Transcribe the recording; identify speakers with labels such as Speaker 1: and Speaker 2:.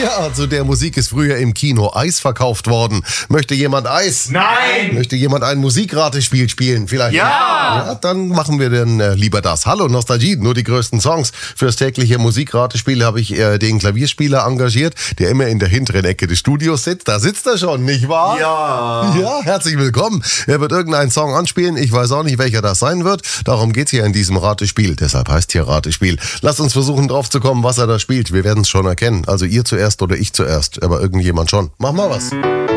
Speaker 1: Ja, zu der Musik ist früher im Kino Eis verkauft worden. Möchte jemand Eis?
Speaker 2: Nein!
Speaker 1: Möchte jemand ein Musikratespiel spielen? Vielleicht?
Speaker 2: Ja!
Speaker 1: Dann machen wir denn lieber das. Hallo Nostalgie, nur die größten Songs. Fürs tägliche Musikratespiel habe ich den Klavierspieler engagiert, der immer in der hinteren Ecke des Studios sitzt. Da sitzt er schon, nicht wahr?
Speaker 2: Ja!
Speaker 1: Ja, herzlich willkommen. Er wird irgendeinen Song anspielen. Ich weiß auch nicht, welcher das sein wird. Darum geht's hier in diesem Ratespiel. Deshalb heißt hier Ratespiel. Lasst uns versuchen drauf zu kommen, was er da spielt. Wir werden es schon erkennen. Also ihr zuerst oder ich zuerst. Aber irgendjemand schon. Mach mal was.